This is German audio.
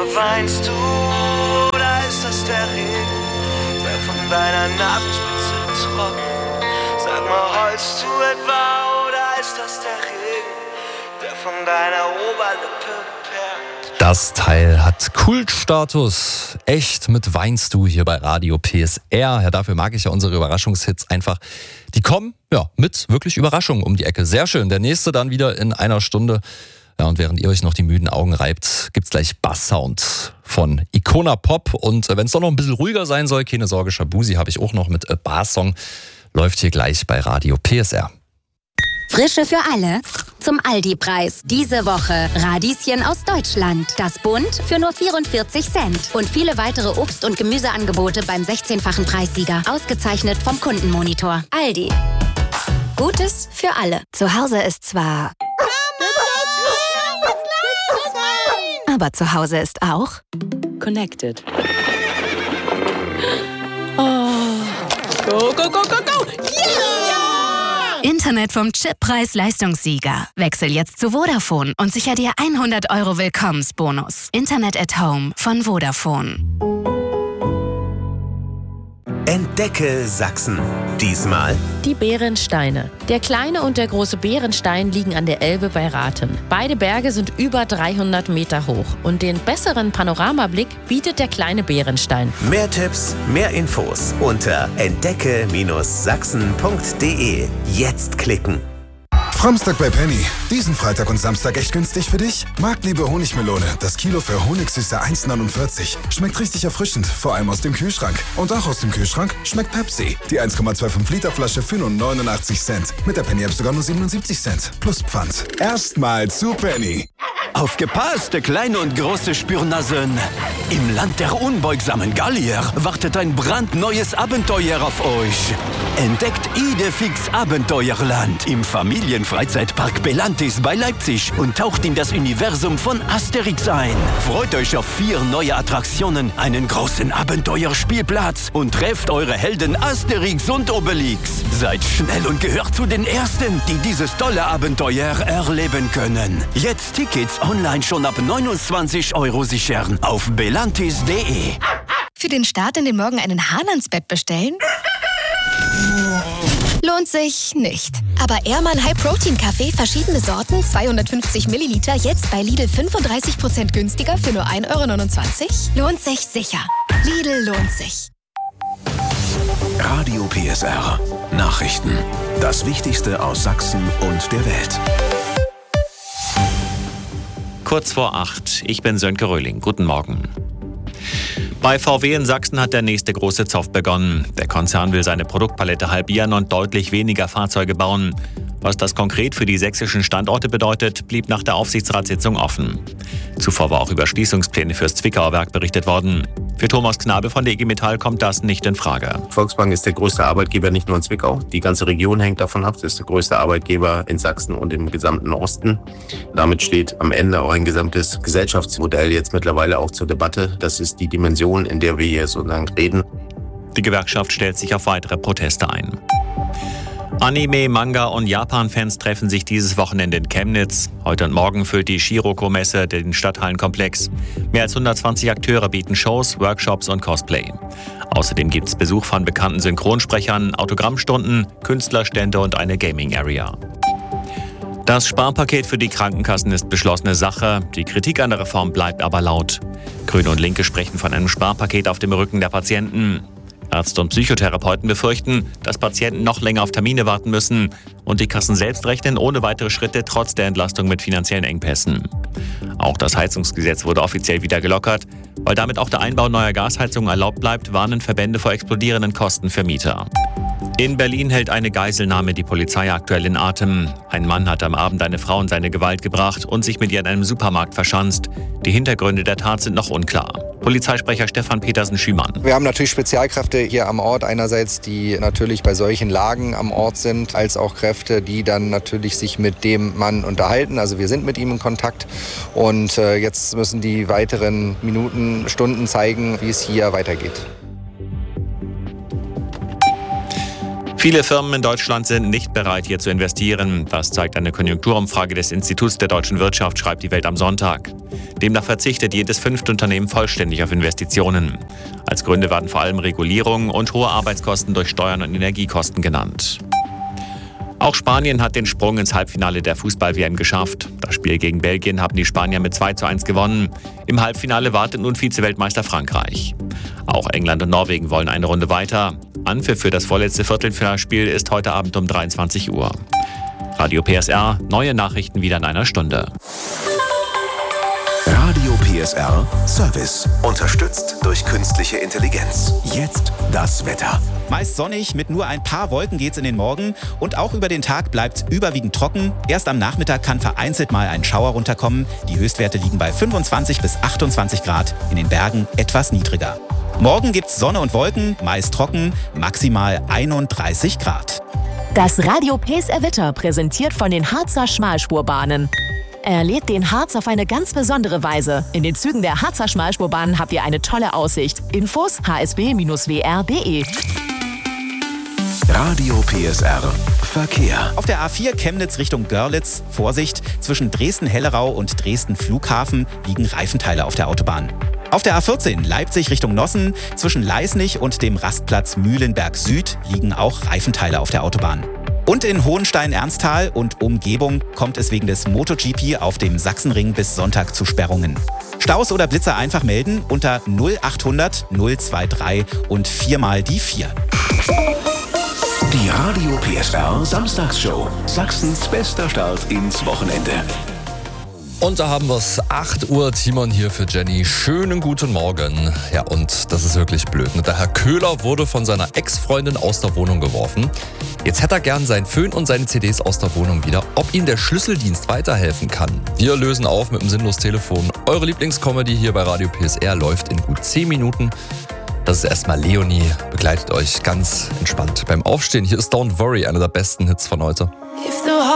weinst du oder ist das der Regen, der von deiner Nasenspitze trocken? Sag mal, heulst du etwa oder ist das der Regen, der von deiner Oberlippe perlt? Das Teil hat Kultstatus. Echt mit Weinst du hier bei Radio PSR. Ja, dafür mag ich ja unsere Überraschungshits einfach. Die kommen mit wirklich Überraschungen um die Ecke. Sehr schön. Der nächste dann wieder in einer Stunde. Ja, und während ihr euch noch die müden Augen reibt, gibt's gleich Bass-Sound von Icona Pop. Und wenn es doch noch ein bisschen ruhiger sein soll, keine Sorge, Shabuzi habe ich auch noch mit Bass-Song. Läuft hier gleich bei Radio PSR. Frische für alle zum Aldi-Preis. Diese Woche Radieschen aus Deutschland. Das Bund für nur 44 Cent. Und viele weitere Obst- und Gemüseangebote beim 16-fachen Preissieger. Ausgezeichnet vom Kundenmonitor. Aldi. Gutes für alle. Zu Hause ist zwar... aber zu Hause ist auch... Connected. Oh. Go, go, go, go, go! Yeah! Internet vom Chip-Preis-Leistungssieger. Wechsel jetzt zu Vodafone und sicher dir 100 € Willkommensbonus. Internet at Home von Vodafone. Entdecke Sachsen. Diesmal die Bärensteine. Der kleine und der große Bärenstein liegen an der Elbe bei Rathen. Beide Berge sind über 300 Meter hoch. Und den besseren Panoramablick bietet der kleine Bärenstein. Mehr Tipps, mehr Infos unter entdecke-sachsen.de. Jetzt klicken. Framstag bei Penny. Diesen Freitag und Samstag echt günstig für dich? Marktliebe Honigmelone. Das Kilo für Honigsüße 1,49. Schmeckt richtig erfrischend, vor allem aus dem Kühlschrank. Und auch aus dem Kühlschrank schmeckt Pepsi. Die 1,25 Liter Flasche für nur 89 Cent. Mit der Penny-App sogar nur 77 Cent. Plus Pfand. Erstmal zu Penny. Aufgepasst, kleine und große Spürnasen. Im Land der unbeugsamen Gallier wartet ein brandneues Abenteuer auf euch. Entdeckt Idefix Abenteuerland im Familienfreizeitpark Belantis bei Leipzig und taucht in das Universum von Asterix ein. Freut euch auf 4 neue Attraktionen, einen großen Abenteuerspielplatz und trefft eure Helden Asterix und Obelix. Seid schnell und gehört zu den Ersten, die dieses tolle Abenteuer erleben können. Jetzt Tickets online schon ab 29 € sichern auf belantis.de. Für den Start in den Morgen einen Hahn ans Bett bestellen? Lohnt sich nicht. Aber Ehrmann High Protein Kaffee, verschiedene Sorten, 250 Milliliter, jetzt bei Lidl 35% günstiger für nur 1,29 €? Lohnt sich sicher. Lidl lohnt sich. Radio PSR. Nachrichten. Das Wichtigste aus Sachsen und der Welt. Kurz vor 8. Ich bin Sönke Röhling. Guten Morgen. Bei VW in Sachsen hat der nächste große Zoff begonnen. Der Konzern will seine Produktpalette halbieren und deutlich weniger Fahrzeuge bauen. Was das konkret für die sächsischen Standorte bedeutet, blieb nach der Aufsichtsratssitzung offen. Zuvor war auch über Schließungspläne fürs Zwickauer Werk berichtet worden. Für Thomas Knabe von der IG Metall kommt das nicht in Frage. Volkswagen ist der größte Arbeitgeber nicht nur in Zwickau. Die ganze Region hängt davon ab. Das ist der größte Arbeitgeber in Sachsen und im gesamten Osten. Damit steht am Ende auch ein gesamtes Gesellschaftsmodell jetzt mittlerweile auch zur Debatte. Das ist die Dimension, in der wir hier sozusagen reden. Die Gewerkschaft stellt sich auf weitere Proteste ein. Anime, Manga und Japan-Fans treffen sich dieses Wochenende in Chemnitz. Heute und morgen füllt die Shiroko-Messe den Stadthallenkomplex. Mehr als 120 Akteure bieten Shows, Workshops und Cosplay. Außerdem gibt es Besuch von bekannten Synchronsprechern, Autogrammstunden, Künstlerstände und eine Gaming-Area. Das Sparpaket für die Krankenkassen ist beschlossene Sache. Die Kritik an der Reform bleibt aber laut. Grüne und Linke sprechen von einem Sparpaket auf dem Rücken der Patienten. Ärzte und Psychotherapeuten befürchten, dass Patienten noch länger auf Termine warten müssen und die Kassen selbst rechnen ohne weitere Schritte trotz der Entlastung mit finanziellen Engpässen. Auch das Heizungsgesetz wurde offiziell wieder gelockert. Weil damit auch der Einbau neuer Gasheizungen erlaubt bleibt, warnen Verbände vor explodierenden Kosten für Mieter. In Berlin hält eine Geiselnahme die Polizei aktuell in Atem. Ein Mann hat am Abend eine Frau in seine Gewalt gebracht und sich mit ihr in einem Supermarkt verschanzt. Die Hintergründe der Tat sind noch unklar. Polizeisprecher Stefan Petersen-Schümann. Wir haben natürlich Spezialkräfte hier am Ort, einerseits die natürlich bei solchen Lagen am Ort sind, als auch Kräfte, die dann natürlich sich mit dem Mann unterhalten. Also wir sind mit ihm in Kontakt und jetzt müssen die weiteren Minuten, Stunden zeigen, wie es hier weitergeht. Viele Firmen in Deutschland sind nicht bereit, hier zu investieren. Das zeigt eine Konjunkturumfrage des Instituts der deutschen Wirtschaft, schreibt die Welt am Sonntag. Demnach verzichtet jedes 5. Unternehmen vollständig auf Investitionen. Als Gründe werden vor allem Regulierung und hohe Arbeitskosten durch Steuern und Energiekosten genannt. Auch Spanien hat den Sprung ins Halbfinale der Fußball-WM geschafft. Das Spiel gegen Belgien haben die Spanier mit 2:1 gewonnen. Im Halbfinale wartet nun Vize-Weltmeister Frankreich. Auch England und Norwegen wollen eine Runde weiter. Anpfiff für das vorletzte Viertelfinalspiel ist heute Abend um 23 Uhr. Radio PSR, neue Nachrichten wieder in einer Stunde. Radio PSR Service. Unterstützt durch künstliche Intelligenz. Jetzt das Wetter. Meist sonnig, mit nur ein paar Wolken geht's in den Morgen und auch über den Tag bleibt's überwiegend trocken. Erst am Nachmittag kann vereinzelt mal ein Schauer runterkommen. Die Höchstwerte liegen bei 25 bis 28 Grad, in den Bergen etwas niedriger. Morgen gibt's Sonne und Wolken, meist trocken, maximal 31 Grad. Das Radio PSR Wetter präsentiert von den Harzer Schmalspurbahnen. Erlebt den Harz auf eine ganz besondere Weise. In den Zügen der Harzer Schmalspurbahnen habt ihr eine tolle Aussicht. Infos hsb-wr.de. Radio PSR Verkehr. Auf der A4 Chemnitz Richtung Görlitz, Vorsicht, zwischen Dresden-Hellerau und Dresden-Flughafen liegen Reifenteile auf der Autobahn. Auf der A14 Leipzig Richtung Nossen, zwischen Leisnig und dem Rastplatz Mühlenberg Süd liegen auch Reifenteile auf der Autobahn. Und in Hohenstein-Ernsthal und Umgebung kommt es wegen des MotoGP auf dem Sachsenring bis Sonntag zu Sperrungen. Staus oder Blitzer einfach melden unter 0800 023 und 4 die 4. Die Radio PSR Samstagsshow. Sachsens bester Start ins Wochenende. Und da haben wir es, 8 Uhr, Timon hier für Jenny. Schönen guten Morgen. Ja, und das ist wirklich blöd. Der Herr Köhler wurde von seiner Ex-Freundin aus der Wohnung geworfen. Jetzt hätte er gern seinen Föhn und seine CDs aus der Wohnung wieder. Ob ihm der Schlüsseldienst weiterhelfen kann? Wir lösen auf mit dem Sinnlos-Telefon. Eure Lieblingscomedy hier bei Radio PSR läuft in gut 10 Minuten. Das ist erstmal Leonie, begleitet euch ganz entspannt beim Aufstehen. Hier ist Don't Worry, einer der besten Hits von heute.